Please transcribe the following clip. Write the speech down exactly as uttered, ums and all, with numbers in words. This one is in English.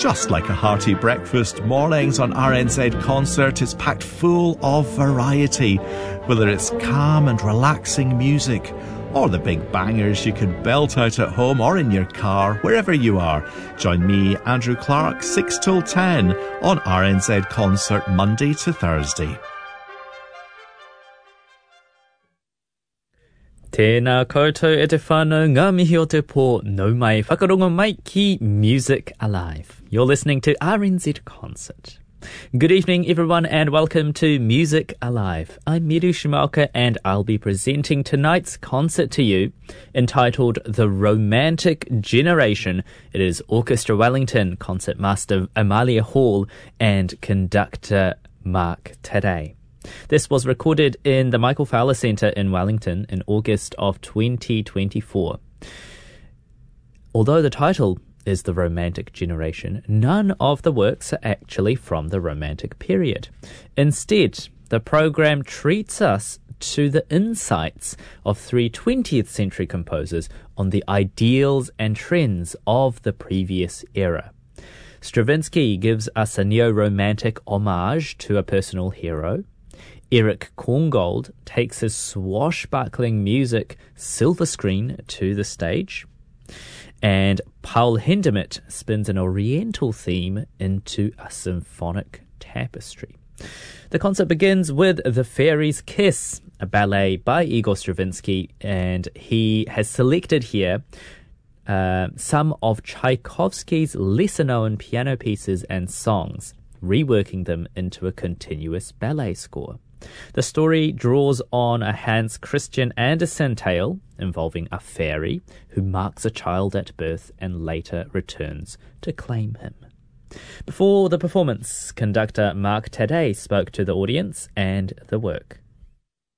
Just like a hearty breakfast, mornings on R N Z Concert is packed full of variety, whether it's calm and relaxing music or the big bangers you can belt out at home or in your car, wherever you are. Join me, Andrew Clark, six till ten on R N Z Concert, Monday to Thursday. Tēnā koutou e te whānau, ngā mihi o te pō, nau mai whakarongo mai ki Music Alive. You're listening to R N Z Concert. Good evening, everyone, and welcome to Music Alive. I'm Miru Shimaoka, and I'll be presenting tonight's concert to you, entitled The Romantic Generation. It is Orchestra Wellington, Concertmaster Amalia Hall, and conductor Mark Taddei. This was recorded in the Michael Fowler Centre in Wellington in August of twenty twenty-four. Although the title is The Romantic Generation, none of the works are actually from the Romantic period. Instead, the program treats us to the insights of three twentieth century composers on the ideals and trends of the previous era. Stravinsky gives us a neo-romantic homage to a personal hero. Erich Korngold takes his swashbuckling music silver screen to the stage. And Paul Hindemith spins an oriental theme into a symphonic tapestry. The concert begins with The Fairy's Kiss, a ballet by Igor Stravinsky, and he has selected here uh, some of Tchaikovsky's lesser-known piano pieces and songs, reworking them into a continuous ballet score. The story draws on a Hans Christian Andersen tale involving a fairy who marks a child at birth and later returns to claim him. Before the performance, conductor Mark Taddei spoke to the audience and the work.